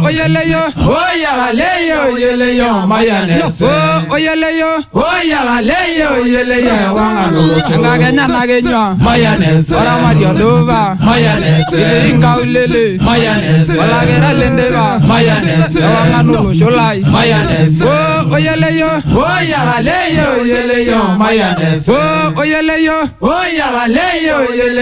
oyeleyo, oyeleyo, mayane. Oyeleyo, oyeleyo, wangano. Ngagenya nagenya, mayane. Ora mario dova, mayane. Inga ulele, mayane. Walagera lendeva, mayane. Wangano sholai, mayane. Oyeleyo, oyeleyo, mayane. Oyeleyo, oyeleyo.